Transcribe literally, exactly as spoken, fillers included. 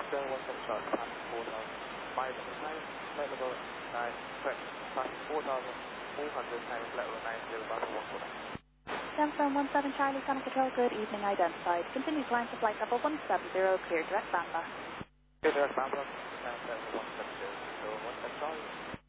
seven one seven Charlie, passing four thousand five hundred nine, level nine, correct, passing four thousand four hundred nine, level nine, zero, passing one four nine. seven seven one seven Charlie, Sonic Control, good evening, identified. Continue climb to flight level one seven zero, clear direct Bamba. Clear direct Bamba, seven seven one seven zero, one seven Charlie.